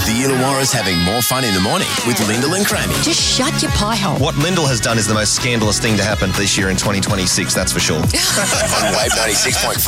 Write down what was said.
The Illawarra's having more fun in the morning with Lyndall and Crammy. Just shut your pie hole. What Lyndall has done is the most scandalous thing to happen this year in 2026, that's for sure. On Wave 96.5.